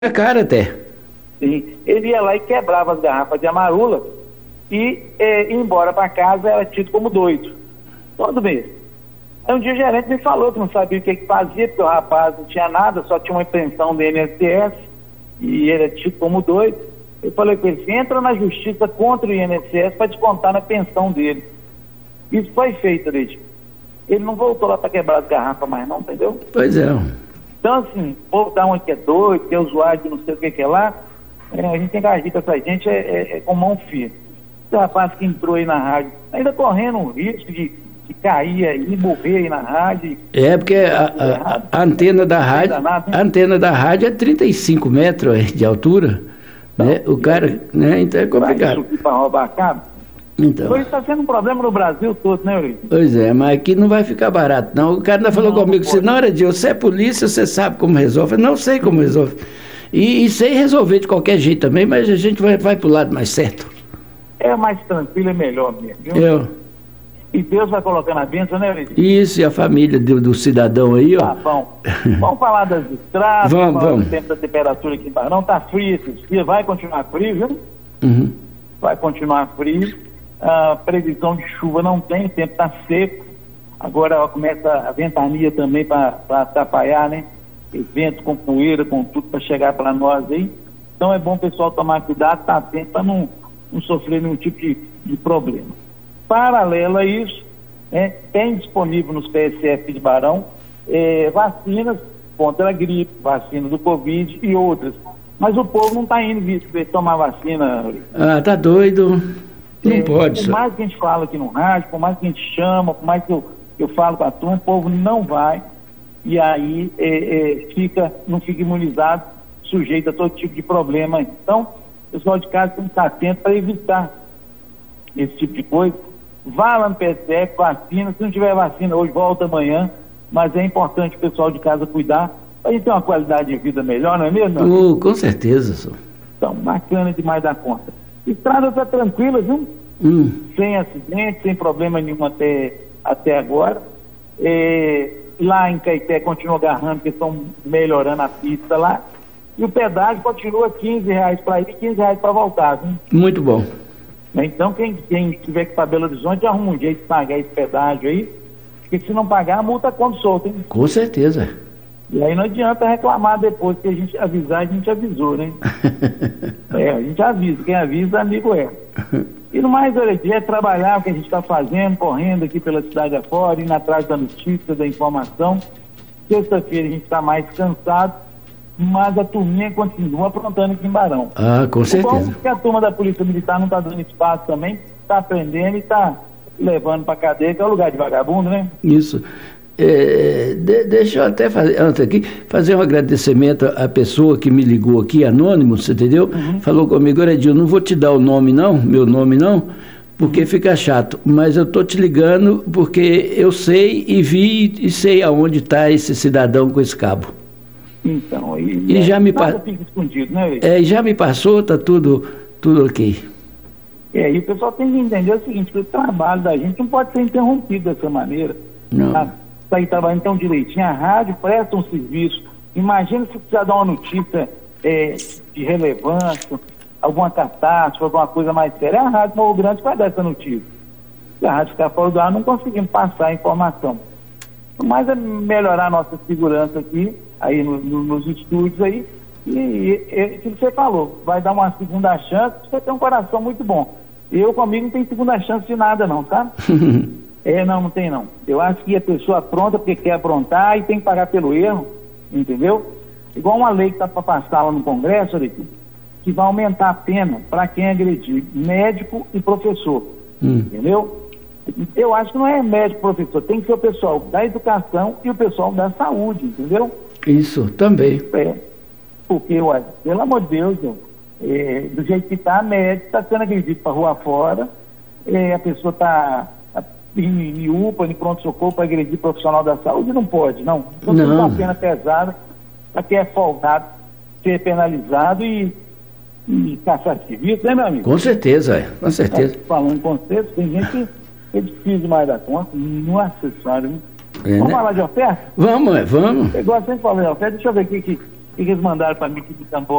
É caro até. Sim. Ele ia lá e quebrava as garrafas de amarula e ia embora para casa, era tido como doido. Todo mês. Aí um dia o gerente me falou que não sabia o que fazia, porque o rapaz não tinha nada, só tinha uma pensão do INSS e ele era tido como doido. Eu falei com ele, entra na justiça contra o INSS para descontar na pensão dele. Isso foi feito, Leite. Ele não voltou lá para quebrar as garrafas mais não, entendeu? Pois é. Então, assim, voltar um que é doido, que é usuário de não sei o que é lá, a gente tem que agir com essa gente com mão firme. Esse rapaz que entrou aí na rádio, ainda correndo um risco de cair aí, morrer aí na rádio. É, porque a antena da rádio, a antena da rádio é 35 metros de altura, né? O cara, né? Então é complicado. Vai subir para roubar cabo. Então. Isso está sendo um problema no Brasil todo, né, Eurico? Pois é, mas aqui não vai ficar barato, não. O cara ainda falou comigo, se na hora de você é polícia, você sabe como resolve. Eu não sei como resolve. E sei resolver de qualquer jeito também, mas a gente vai pro lado mais certo. É mais tranquilo, é melhor mesmo, viu? E Deus vai colocando a bênção, né, Eurico? Isso, e a família do cidadão aí, ó. Tá bom. Vamos falar das estradas, vamos. Do tempo da temperatura aqui em Barão. Tá frio esses dias, vai continuar frio, viu? Uhum. Vai continuar frio. A previsão de chuva não tem, o tempo está seco. Agora começa a ventania também para atrapalhar, né? Vento com poeira, com tudo para chegar para nós aí. Então é bom o pessoal tomar cuidado, estar atento para não sofrer nenhum tipo de problema. Paralelo a isso, tem disponível nos PSF de Barão vacinas contra a gripe, vacina do Covid e outras. Mas o povo não está indo tomar vacina. Ah, tá doido. Não pode. Por mais que a gente fala aqui no rádio, por mais que a gente chama, por mais que eu falo com a turma, o povo não vai. E aí não fica imunizado, sujeito a todo tipo de problema. Então, o pessoal de casa tem que estar atento para evitar esse tipo de coisa. Vá lá no PSF, vacina. Se não tiver vacina hoje, volta amanhã. Mas é importante o pessoal de casa cuidar para a gente ter uma qualidade de vida melhor, não é mesmo? Com certeza, senhor. Então, bacana demais da conta. Estrada está tranquila, viu? Sem acidente, sem problema nenhum até agora. Lá em Caeté continua agarrando, porque estão melhorando a pista lá. E o pedágio continua R$15 para ir e R$15 para voltar, viu? Muito bom. Então, quem tiver que ir para Belo Horizonte, arruma um jeito de pagar esse pedágio aí, porque se não pagar, a multa come solta, hein? Com certeza. E aí não adianta reclamar depois que a gente avisar, a gente avisou, né? A gente avisa, quem avisa, amigo é. E no mais, olha aqui, é trabalhar o que a gente está fazendo, correndo aqui pela cidade afora, indo atrás da notícia, da informação. Sexta-feira a gente está mais cansado, mas a turminha continua aprontando aqui em Barão. Ah, com certeza. Bom que a turma da Polícia Militar não está dando espaço também, está aprendendo e está levando para a cadeia, que é o lugar de vagabundo, né? Isso. Deixa eu até fazer um agradecimento à pessoa que me ligou aqui, anônimo, você entendeu? Falou comigo, Edil, não vou te dar o nome não, meu nome não, porque fica chato, mas eu tô te ligando porque eu sei e vi e sei aonde está esse cidadão com esse cabo. Então, e já me passou, escondido, né? Já me passou, tá tudo ok. E o pessoal tem que entender o seguinte, que o trabalho da gente não pode ser interrompido dessa maneira. Não. Tá aí trabalhando então direitinho, a rádio presta um serviço. Imagina se precisar dar uma notícia de relevância, alguma catástrofe, alguma coisa mais séria, a Rádio Morro Grande vai dar essa notícia. Se a rádio ficar fora do ar, não conseguimos passar a informação. Mas é melhorar a nossa segurança aqui, aí nos estúdios aí, e que você falou, vai dar uma segunda chance, você tem um coração muito bom. Eu comigo não tenho segunda chance de nada não, tá? Não tem não. Eu acho que a pessoa apronta porque quer aprontar e tem que pagar pelo erro, entendeu? Igual uma lei que está para passar lá no Congresso, que vai aumentar a pena para quem agredir médico e professor, entendeu? Eu acho que não é médico e professor, tem que ser o pessoal da educação e o pessoal da saúde, entendeu? Isso, também. Porque, pelo amor de Deus, do jeito que está, médico está sendo agredido para rua fora, a pessoa está em UPA, em pronto-socorro para agredir profissional da saúde, não pode, não. Então tem uma pena pesada para quem é folgado ser penalizado e caçar serviço, né, meu amigo? Com certeza, com certeza. Falando com vocês, tem gente que é difícil mais da conta, não é acessório, né? Vamos falar de oferta? Vamos. Igual sempre falei de oferta, deixa eu ver aqui que O que eles mandaram para mim aqui de Tambor?